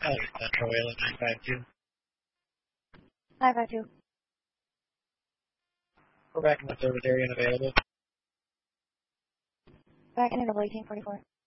Metro Wayland 952. 952. We're back in the service area and available. Back in interval 1844.